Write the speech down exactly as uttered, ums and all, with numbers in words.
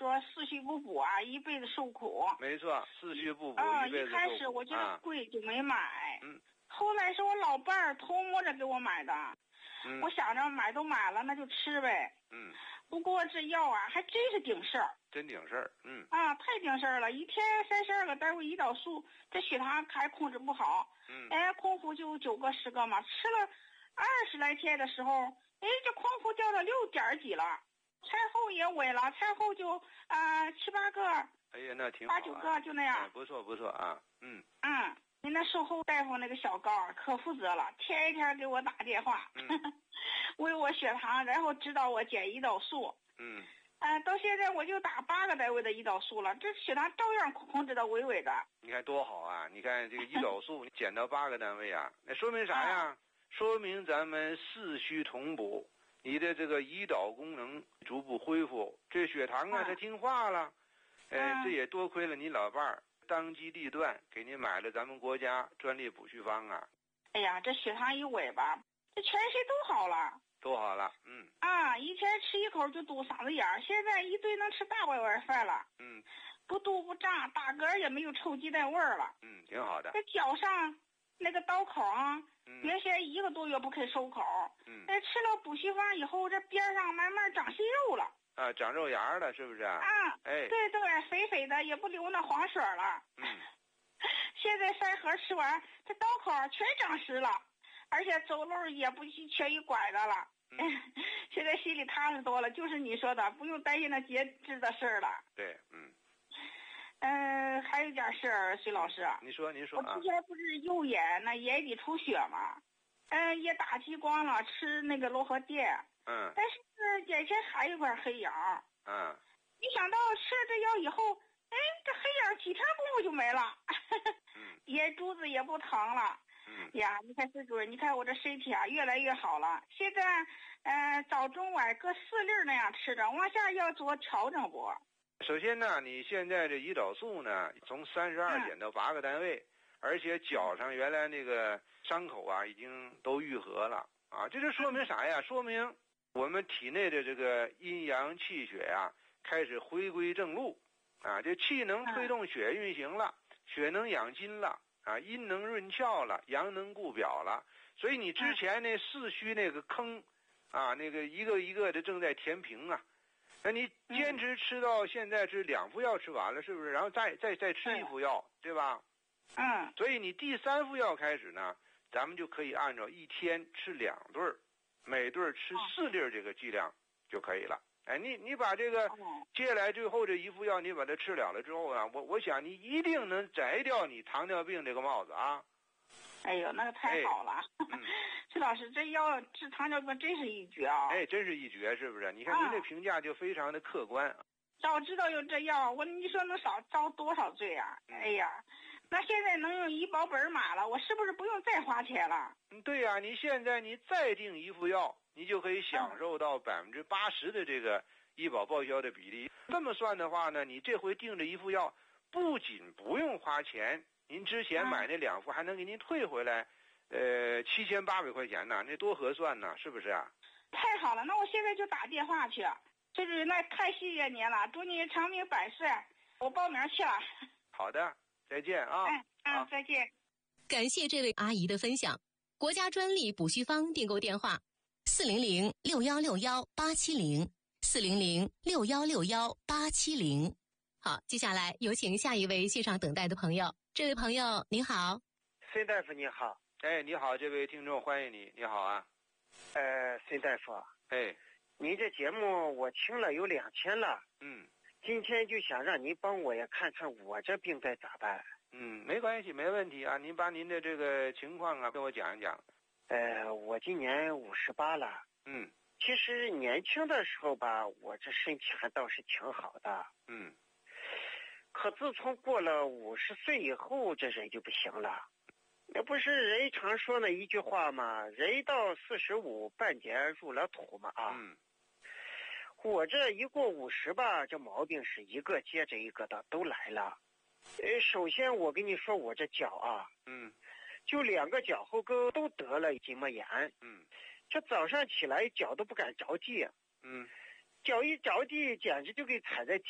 说四虚不补啊，一辈子受苦。 没错，四虚不补、 啊、 一辈子受苦。 一开始我觉得贵就没买， 嗯， 后来是我老伴儿偷摸着给我买的。 嗯， 我想着买都买了，那就吃呗。 嗯， 不过这药啊，还真是顶事儿。 真顶事儿。嗯。 啊，太顶事儿了！一天三十二个单位胰岛素，这血糖还控制不好。 嗯。 哎，空腹就九个十个嘛，吃了二十来天的时候，哎，这空腹掉到六点几了，餐后也稳了，餐后就啊、呃、七八个。 哎呀，那挺好、啊。 八九个就那样。 哎，不错不错啊。嗯。 嗯。您那售后大夫那个小高可负责了，天天给我打电话， 嗯、 问我血糖，然后指导我减胰岛素。 嗯。 啊、呃，到现在我就打八个单位的胰岛素了，这血糖照样控制到稳稳的。 你看多好啊！你看这个胰岛素你减到八个单位啊，那说明啥呀？ 啊、 说明咱们四虚同补，你的这个胰岛功能逐步恢复，这血糖啊它、啊、听话了。哎、呃，这也多亏了你老伴儿。当机立断给您买了咱们国家专利补虚方啊！ 哎呀，这血糖一稳吧，这全身都好了， 都好了。嗯啊，以前吃一口就堵嗓子眼儿，现在一顿能吃大半碗饭了。 嗯， 不肚不胀，打嗝也没有臭鸡蛋味儿了。 嗯，挺好的。 这脚上那个刀口啊， 嗯、 原先一个多月不肯收口。 嗯， 哎，吃了补虚方以后，这边上慢慢长新肉了。 啊，长肉芽了，是不是啊？ 啊， 哎， 对对，肥肥的，也不流那黄水了。 嗯， 现在三盒吃完，这刀口全长实了，而且走路也不缺一拐的了。 嗯， 现在心里踏实多了，就是你说的，不用担心那截肢的事儿了。 对，嗯。 嗯、呃，还有一件事儿，隋老师。 你说，你说啊。 我之前不是右眼那眼底出血吗？嗯、呃，也打激光了，吃那个罗和电。 嗯。 但是眼前还有块黑影。 嗯。 没想到吃了这药以后，哎，这黑影几天功夫就没了。 嗯。 眼珠子也不疼了。 嗯。 呀，你看孙主任，你看我这身体啊越来越好了。现在，呃，早中晚各四粒那样吃着，往下要做调整不？ 首先呢，你现在这胰岛素呢，从三十二减到八个单位，嗯、而且脚上原来那个伤口啊，已经都愈合了啊。这就说明啥呀？说明我们体内的这个阴阳气血呀、啊，开始回归正路啊。这气能推动血运行了，血能养筋了啊，阴能润窍了，阳能固表了。所以你之前那四虚那个坑啊，那个一个一个的正在填平啊。那你坚持吃到现在是两副药吃完了，是不是？然后再再再吃一副药，对吧？ 嗯。 所以你第三副药开始呢，咱们就可以按照一天吃两顿儿，每顿儿吃四粒这个剂量就可以了。哎，你你把这个接下来最后这一副药你把它吃了了之后啊，我我想你一定能摘掉你糖尿病这个帽子啊。 哎呦，那个太好了！崔、嗯、老师，这药治糖尿病真是一绝啊！ 哎，真是一绝，是不是？你看您这评价就非常的客观。啊、 早知道有这药，我你说能少遭多少罪啊！嗯、哎呀，那现在能用医保本码了，我是不是不用再花钱了？ 嗯，对呀、啊，你现在你再订一副药，你就可以享受到百分之八十的这个医保报销的比例。这么算的话呢，你这回订这一副药，不仅不用花钱。您之前买那两副还能给您退回来，呃，七千八百块钱呢，那多合算呢，是不是啊？ 太好了，那我现在就打电话去，就是那太谢谢您了，祝您长命百岁，我报名去了。 好的，再见啊！ 哎，嗯，再见。 感谢这位阿姨的分享。国家专利补虚方订购电话：四零零六幺六幺八七零，四零零六幺六幺八七零。好，接下来有请下一位线上等待的朋友。这位朋友您好。 孙大夫你好。 哎，你好，这位听众欢迎你，你好啊。 呃，孙大夫。 哎， 您这节目我听了有两天了。 嗯。 今天就想让您帮我也看看我这病该咋办。 嗯，没关系，没问题啊。您把您的这个情况啊跟我讲一讲。 呃，我今年五十八了。 嗯。 其实年轻的时候吧，我这身体还倒是挺好的。 嗯。 可自从过了五十岁以后，这人就不行了。那不是人常说那一句话吗？人到四十五，半截入了土嘛啊。 嗯。 我这一过五十吧，这毛病是一个接着一个的都来了。呃，首先我跟你说，我这脚啊， 嗯， 就两个脚后跟都得了筋膜炎。 嗯。 这早上起来脚都不敢着地。 嗯。 脚一着地，简直就给踩在